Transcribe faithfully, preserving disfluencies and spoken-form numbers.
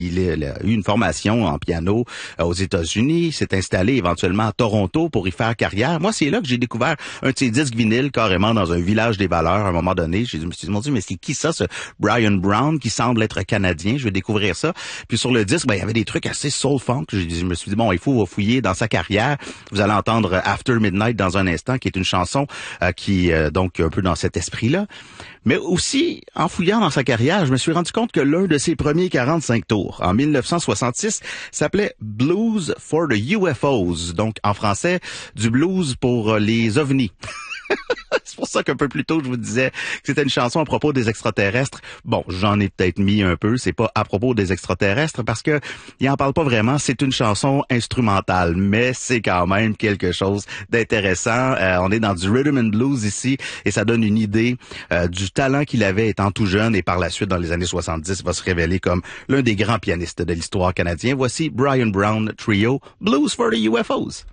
Il a eu une formation en piano aux États-Unis, s'est installé éventuellement à Toronto pour y faire carrière. Moi, c'est là que j'ai découvert un de ses disques vinyles carrément dans un village des valeurs à un moment donné. Je me suis dit, mon Dieu, mais c'est qui ça, ce Brian Brown qui semble être canadien? Je vais découvrir ça. Puis sur le disque, ben, il y avait des trucs assez soul-funk. Je, je me suis dit, bon, il faut fouiller dans sa carrière. Vous allez entendre After Midnight dans un instant, qui est une chanson euh, qui, euh, donc, un peu dans cet esprit-là. Mais aussi, en fouillant dans sa carrière, je me suis rendu compte que l'un de ses premiers quarante-cinq tours, en mille neuf cent soixante-six, s'appelait Blues for the U F Os. Donc, en français, du blues pour les ovnis. C'est pour ça qu'un peu plus tôt, je vous disais que c'était une chanson à propos des extraterrestres. Bon, j'en ai peut-être mis un peu. C'est pas à propos des extraterrestres parce que il en parle pas vraiment. C'est une chanson instrumentale, mais c'est quand même quelque chose d'intéressant. Euh, on est dans du rhythm and blues ici et ça donne une idée euh, du talent qu'il avait étant tout jeune et par la suite, dans les années soixante-dix, va se révéler comme l'un des grands pianistes de l'histoire canadienne. Voici Brian Brown Trio, Blues for the U F Os.